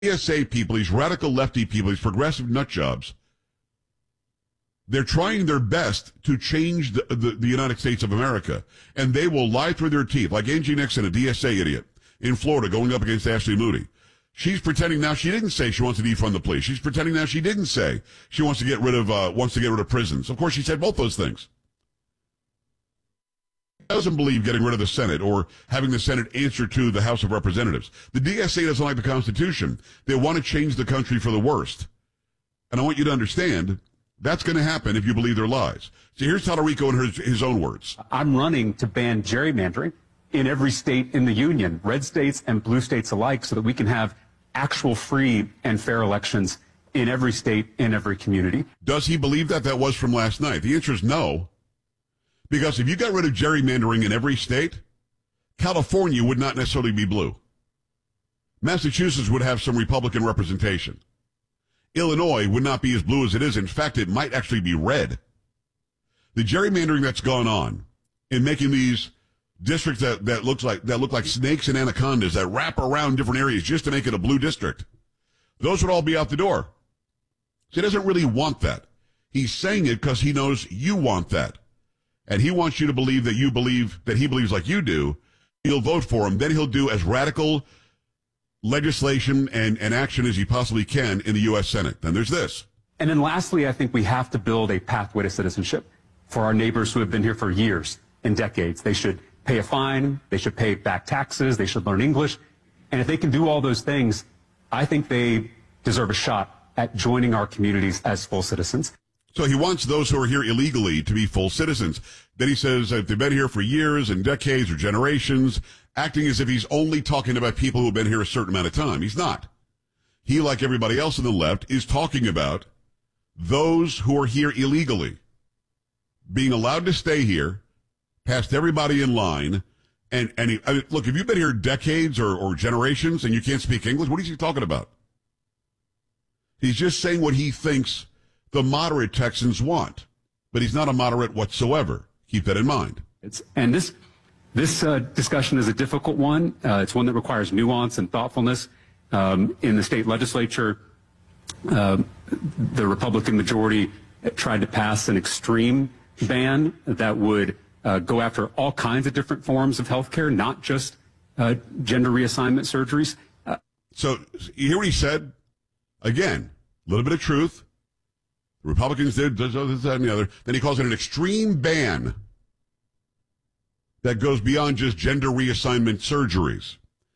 PSA people, these radical lefty people, these progressive nut jobs, they're trying their best to change the United States of America, and they will lie through their teeth, like Angie Nixon, a DSA idiot in Florida, going up against Ashley Moody. She's pretending now she didn't say she wants to defund the police. She's pretending now she didn't say she wants to get rid of prisons. Of course, she said both those things. She doesn't believe getting rid of the Senate or having the Senate answer to the House of Representatives. The DSA doesn't like the Constitution. They want to change the country for the worst. And I want you to understand that's going to happen if you believe their lies. So here's Tallarico in his own words. I'm running to ban gerrymandering in every state in the union, red states and blue states alike, so that we can have actual free and fair elections in every state, in every community. Does he believe that? That was from last night. The answer is no. Because if you got rid of gerrymandering in every state, California would not necessarily be blue. Massachusetts would have some Republican representation. Illinois would not be as blue as it is. In fact, it might actually be red. The gerrymandering that's gone on in making these districts that look like snakes and anacondas that wrap around different areas just to make it a blue district, those would all be out the door. So he doesn't really want that. He's saying it because he knows you want that. And he wants you to believe that he believes like you do. He'll vote for him. Then he'll do as radical legislation and action as he possibly can in the U.S. Senate. Then there's this. And then lastly, I think we have to build a pathway to citizenship for our neighbors who have been here for years and decades. They should pay a fine. They should pay back taxes. They should learn English. And if they can do all those things, I think they deserve a shot at joining our communities as full citizens. So he wants those who are here illegally to be full citizens. Then he says if they've been here for years and decades or generations, acting as if he's only talking about people who have been here a certain amount of time. He's not. He, like everybody else on the left, is talking about those who are here illegally being allowed to stay here past everybody in line. And look, if you've been here decades or generations and you can't speak English, what is he talking about? He's just saying what he thinks the moderate Texans want, but he's not a moderate whatsoever. Keep that in mind. And this discussion is a difficult one. It's one that requires nuance and thoughtfulness. In the state legislature, the Republican majority tried to pass an extreme ban that would go after all kinds of different forms of health care, not just gender reassignment surgeries. So you hear what he said? Again, a little bit of truth. The Republicans did this, that, and the other. Then he calls it an extreme ban that goes beyond just gender reassignment surgeries.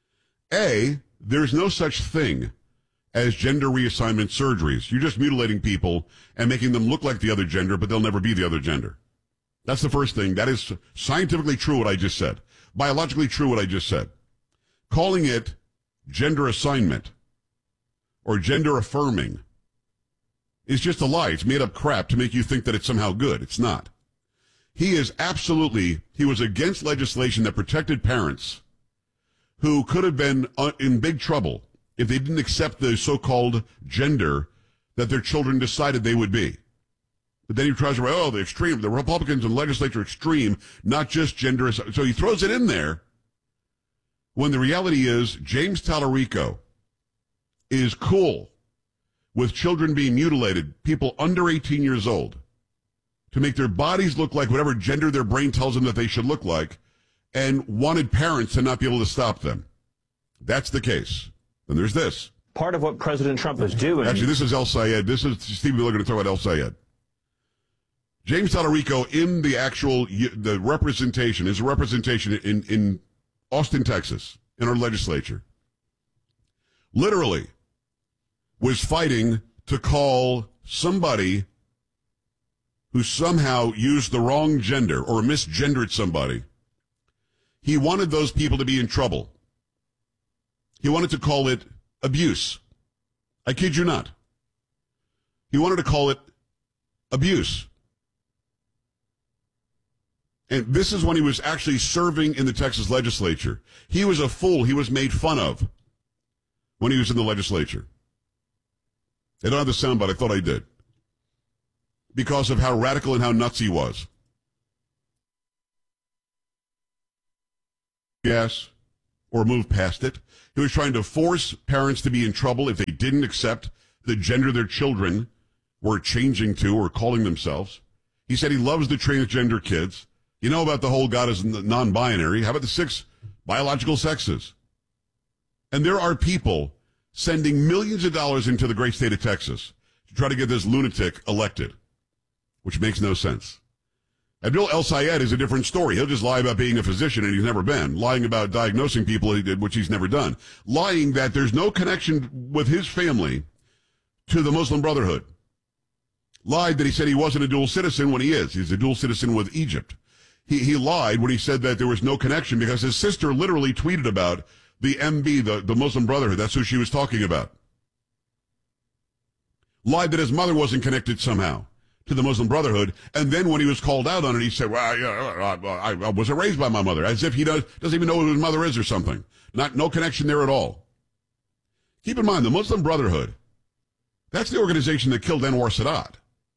There's no such thing as gender reassignment surgeries. You're just mutilating people and making them look like the other gender, but they'll never be the other gender. That's the first thing. That is scientifically true what I just said. Biologically true what I just said. Calling it gender assignment or gender affirming is just a lie. It's made up crap to make you think that it's somehow good. It's not. He was against legislation that protected parents who could have been in big trouble if they didn't accept the so-called gender that their children decided they would be. But then he tries to write, the Republicans in the legislature are extreme, not just gender. So he throws it in there when the reality is James Tallarico is cool with children being mutilated, people under 18 years old, to make their bodies look like whatever gender their brain tells them that they should look like, and wanted parents to not be able to stop them. That's the case. Then there's this. Part of what President Trump is doing. Actually, this is El Sayed. This is Steve Miller going to talk about El Sayed. James Tallarico in the representation, is a representation in Austin, Texas, in our legislature, literally was fighting to call somebody who somehow used the wrong gender or misgendered somebody. He wanted those people to be in trouble. He wanted to call it abuse. I kid you not. He wanted to call it abuse. And this is when he was actually serving in the Texas legislature. He was a fool. He was made fun of when he was in the legislature. I don't have the sound, but I thought I did. Because of how radical and how nuts he was. Yes. or move past it. He was trying to force parents to be in trouble if they didn't accept the gender their children were changing to or calling themselves. He said he loves the transgender kids. You know about the whole God is non-binary. How about the 6 biological sexes? And there are people sending millions of dollars into the great state of Texas to try to get this lunatic elected, which makes no sense. Abdul El-Sayed is a different story. He'll just lie about being a physician, and he's never been. Lying about diagnosing people, which he's never done. Lying that there's no connection with his family to the Muslim Brotherhood. Lied that he said he wasn't a dual citizen when he is. He's a dual citizen with Egypt. He lied when he said that there was no connection because his sister literally tweeted about the MB, the Muslim Brotherhood. That's who she was talking about. Lied that his mother wasn't connected somehow to the Muslim Brotherhood. And then when he was called out on it, he said, well, I wasn't raised by my mother, as if he doesn't even know who his mother is or something. No connection there at all. Keep in mind, the Muslim Brotherhood, that's the organization that killed Anwar Sadat,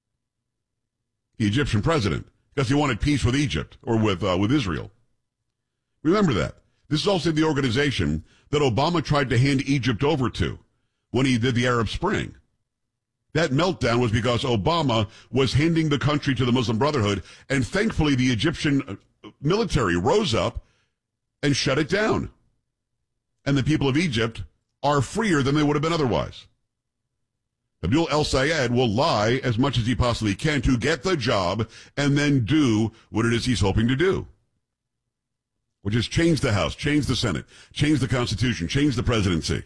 the Egyptian president, because he wanted peace with Egypt or with Israel. Remember that. This is also the organization that Obama tried to hand Egypt over to when he did the Arab Spring. That meltdown was because Obama was handing the country to the Muslim Brotherhood, and thankfully the Egyptian military rose up and shut it down. And the people of Egypt are freer than they would have been otherwise. Abdul El-Sayed will lie as much as he possibly can to get the job and then do what it is he's hoping to do, which is change the House, change the Senate, change the Constitution, change the presidency.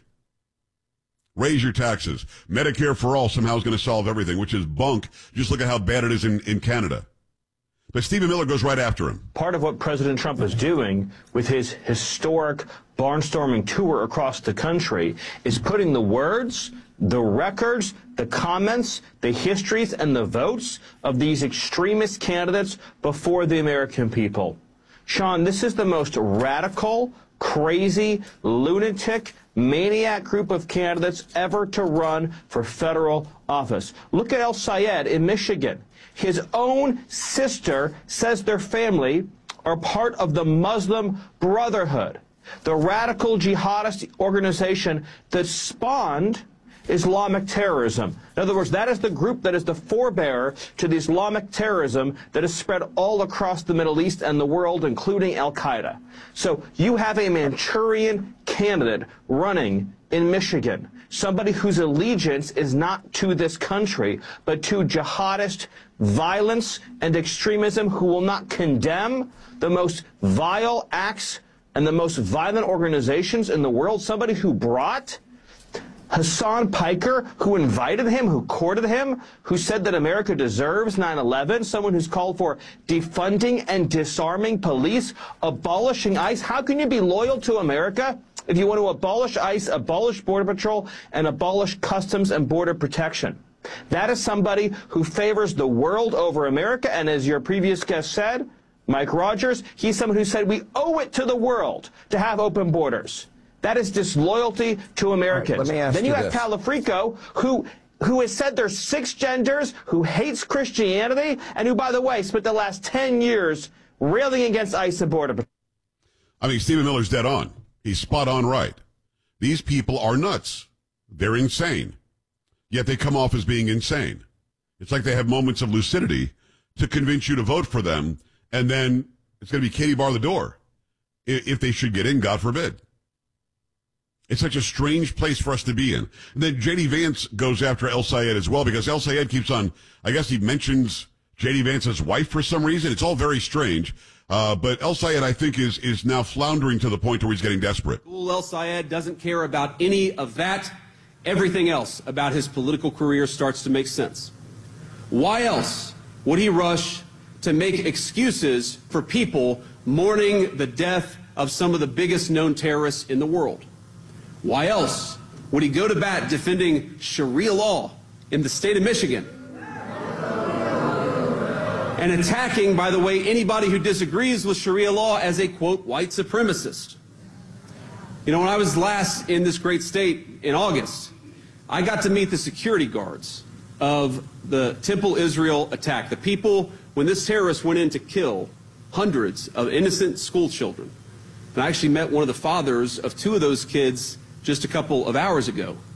Raise your taxes. Medicare for all somehow is going to solve everything, which is bunk. Just look at how bad it is in Canada. But Stephen Miller goes right after him. Part of what President Trump is doing with his historic barnstorming tour across the country is putting the words, the records, the comments, the histories, and the votes of these extremist candidates before the American people. Sean, this is the most radical, crazy, lunatic, maniac group of candidates ever to run for federal office. Look at El-Sayed in Michigan. His own sister says their family are part of the Muslim Brotherhood, the radical jihadist organization that spawned Islamic terrorism. In other words, that is the group that is the forebearer to the Islamic terrorism that is spread all across the Middle East and the world, including Al-Qaeda. So you have a Manchurian candidate running in Michigan, somebody whose allegiance is not to this country, but to jihadist violence and extremism, who will not condemn the most vile acts and the most violent organizations in the world, somebody who brought Hassan Piker, who invited him, who courted him, who said that America deserves 9/11, someone who's called for defunding and disarming police, abolishing ICE. How can you be loyal to America if you want to abolish ICE, abolish Border Patrol, and abolish Customs and Border Protection? That is somebody who favors the world over America, and as your previous guest said, Mike Rogers, he's someone who said we owe it to the world to have open borders. That is disloyalty to Americans. Right, let me ask then you have this. Talafrico, who has said there's 6 genders, who hates Christianity, and who, by the way, spent the last 10 years railing against ICE and Border Patrol. I mean, Stephen Miller's dead on. He's spot on right. These people are nuts. They're insane. Yet they come off as being insane. It's like they have moments of lucidity to convince you to vote for them, and then it's going to be Katie bar the door. If they should get in, God forbid. It's such a strange place for us to be in. And then J.D. Vance goes after El-Sayed as well, because El-Sayed keeps on, I guess he mentions J.D. Vance's wife for some reason. It's all very strange. But El-Sayed, I think, is now floundering to the point where he's getting desperate. El-Sayed doesn't care about any of that. Everything else about his political career starts to make sense. Why else would he rush to make excuses for people mourning the death of some of the biggest known terrorists in the world? Why else would he go to bat defending Sharia law in the state of Michigan and attacking, by the way, anybody who disagrees with Sharia law as a, quote, white supremacist? You know, when I was last in this great state in August, I got to meet the security guards of the Temple Israel attack, the people when this terrorist went in to kill hundreds of innocent school children. And I actually met one of the fathers of two of those kids just a couple of hours ago.